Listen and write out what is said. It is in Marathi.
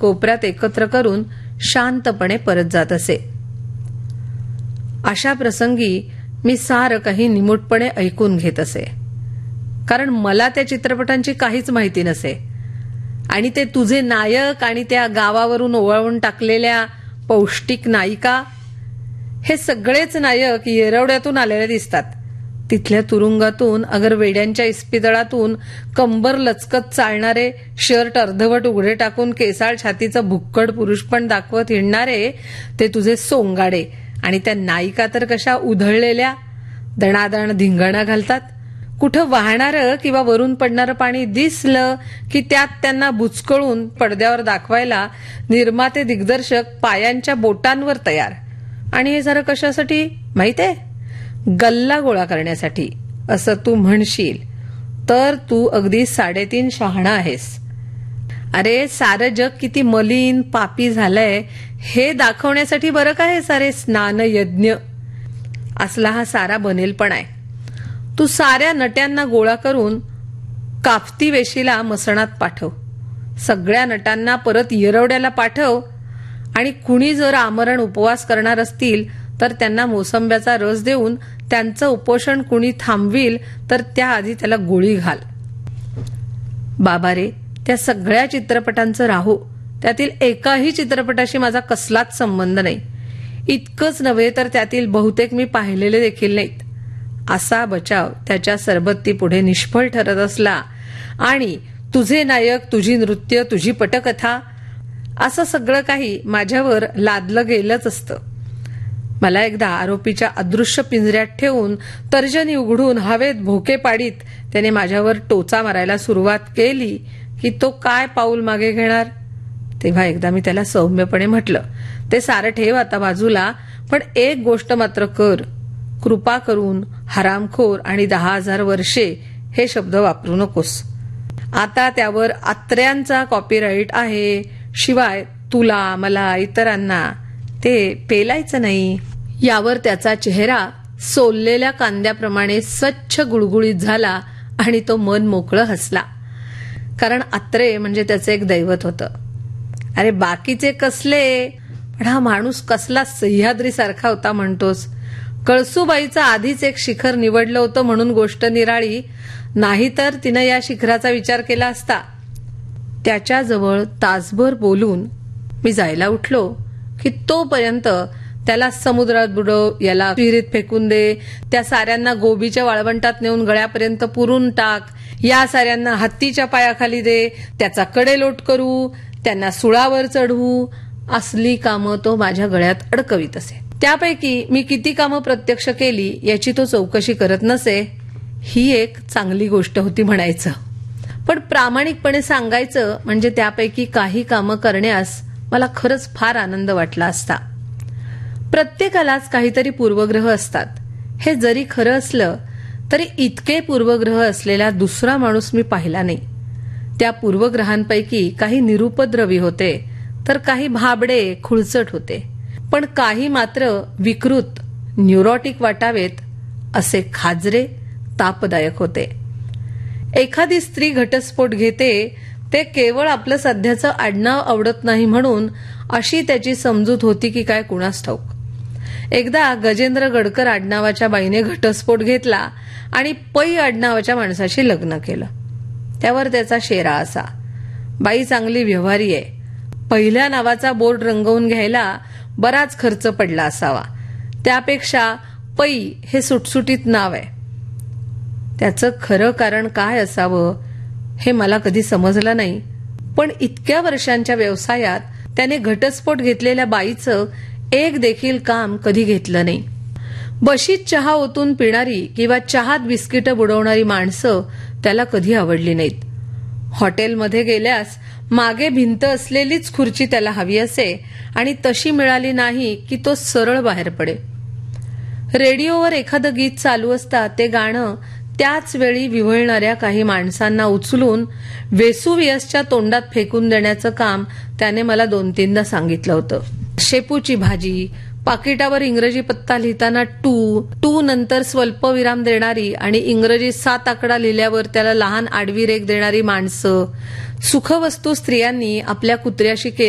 कोपऱ्यात एकत्र करून शांतपणे परत जात असे. अशा प्रसंगी मी सारं काही निमूटपणे ऐकून घेत असे, कारण मला त्या चित्रपटांची काहीच माहिती नसे. आणि ते तुझे नायक आणि त्या गावावरून ओवाळून टाकलेल्या पौष्टिक नायिका, हे सगळेच नायक येरवड्यातून आलेले दिसतात. तिथल्या तुरुंगातून अगर वेड्यांच्या इस्पितळातून कंबर लचकत चालणारे, शर्ट अर्धवट उघडे टाकून केसाळ छातीचं भुक्कड पुरुष पण दाखवत हिंडणारे ते तुझे सोंगाडे. आणि त्या नायिका तर कशा उधळलेल्या, दणादण धिंगाणा घालतात. कुठं वाहणारं किंवा वरून पडणारं पाणी दिसलं की त्यात त्यांना बुचकळून पडद्यावर दाखवायला निर्माते दिग्दर्शक पायांच्या बोटांवर तयार. आणि हे सारं कशासाठी माहितीये? गल्ला गोळा करण्यासाठी. असं तू म्हणशील तर तू अगदी 3.5 शहाणा आहेस. अरे सारं जग किती मलिन पापी झालंय हे दाखवण्यासाठी बरं का हे सारे स्नान यज्ञ. असला हा सारा बनेलपण आहे. तू साऱ्या नट्यांना गोळा करून काफती वेशीला मसणात पाठव. सगळ्या नटांना परत येरवड्याला पाठव. आणि कुणी जर आमरण उपवास करणार असतील तर त्यांना मोसंब्याचा रस देऊन त्यांचं उपोषण कुणी थांबविल तर त्याआधी त्याला गोळी घाल. बाबा रे, त्या सगळ्या चित्रपटांचं राहो, त्यातील एकाही चित्रपटाशी माझा कसलाच संबंध नाही. इतकंच नव्हे तर त्यातील बहुतेक मी पाहिलेले देखील नाहीत. असा बचाव त्याच्या सरबत्ती पुढे निष्फळ ठरत असला. आणि तुझे नायक, तुझी नृत्य, तुझी पटकथा असं सगळं काही माझ्यावर लादलं गेलंच असतं. मला एकदा आरोपीच्या अदृश्य पिंजऱ्यात ठेवून तर्जनी उघडून हवेत भोके पाडीत त्याने माझ्यावर टोचा मारायला सुरुवात केली की तो काय पाऊल मागे घेणार. तेव्हा एकदा मी त्याला सौम्यपणे म्हटलं, ते सारं ठेव आता बाजूला, पण एक गोष्ट मात्र कर. कृपा करून हरामखोर आणि 10,000 वर्षे हे शब्द वापरू नकोस. आता त्यावर आत्र्यांचा कॉपीराईट आहे. शिवाय तुला, मला, इतरांना ते पेलायचं नाही. यावर त्याचा चेहरा सोललेल्या कांद्याप्रमाणे स्वच्छ गुळगुळीत झाला आणि तो मन मोकळं हसला. कारण आत्रे म्हणजे त्याचं एक दैवत होतं. अरे बाकीचे कसले, पण हा माणूस कसला सह्याद्रीसारखा होता म्हणतोस. कळसूबाईचं आधीच एक शिखर निवडलं होतं म्हणून गोष्ट निराळी, नाहीतर तिनं या शिखराचा विचार केला असता. त्याच्याजवळ तासभर बोलून मी जायला उठलो की तोपर्यंत त्याला समुद्रात बुडव, याला विहिरीत फेकून दे, त्या साऱ्यांना गोबीच्या वाळवंटात नेऊन गळ्यापर्यंत पुरून टाक, या साऱ्यांना हत्तीच्या पायाखाली दे, त्याचा कडेलोट करू, त्यांना सुळावर चढवू, असली कामं तो माझ्या गळ्यात अडकवीत असे. त्यापैकी मी किती कामं प्रत्यक्ष केली याची तो चौकशी करत नसे. ही एक चांगली गोष्ट होती म्हणायचं. पण प्रामाणिकपणे सांगायचं म्हणजे त्यापैकी काही कामं करण्यास मला खरंच फार आनंद वाटला असता. प्रत्येकालाच काहीतरी पूर्वग्रह असतात. हे जरी खरं असलं तरी इतके पूर्वग्रह असलेला दुसरा माणूस मी पाहिला नाही. त्या पूर्वग्रहांपैकी काही निरुपद्रवी होते तर काही भाबडे, खुळचट होते. पण काही मात्र विकृत, न्यूरोटिक वाटावेत असे खाजरे, तापदायक होते. एखादी स्त्री घटस्फोट घेते ते केवळ आपलं सध्याचं आडनाव आवडत नाही म्हणून, अशी त्याची समजूत होती की काय कुणास ठाऊक. एकदा गजेंद्र गडकर आडनावाच्या बाईने घटस्फोट घेतला आणि पै आडनावाच्या माणसाशी लग्न केलं. त्यावर त्याचा शेरा असा, बाई चांगली व्यवहारी आहे, पहिल्या नावाचा बोर्ड रंगवून घ्यायला बराच खर्च पडला असावा, त्यापेक्षा पै हे सुटसुटीत नाव आहे. त्याचं खरं कारण काय असावं हे मला कधी समजलं नाही. पण इतक्या वर्षांच्या व्यवसायात त्याने घटस्फोट घेतलेल्या बाईचं एक देखील काम कधी घेतलं नाही. बशीत चहा ओतून पिणारी किंवा चहात बिस्किटं बुडवणारी माणसं त्याला कधी आवडली नाहीत. हॉटेलमध्ये गेल्यास मागे भिंत असलेलीच खुर्ची त्याला हवी असे आणि तशी मिळाली नाही की तो सरळ बाहेर पडे. रेडिओवर एखादं गीत चालू असता ते गाणं त्याच वेळी विव्हळणाऱ्या काही माणसांना उचलून वेसुवियसच्या तोंडात फेकून देण्याचं काम त्याने मला 2-3दा सांगितलं होतं. शेपूची भाजी, पाकिटावर इंग्रजी पत्ता लिहिताना टू नंतर स्वल्पविराम देणारी आणि इंग्रजी 7 आकडा लिहिल्यावर त्याला लहान आडवी रेघ देणारी माणसं, सुखवस्तू स्त्रियांनी आपल्या कुत्र्याशी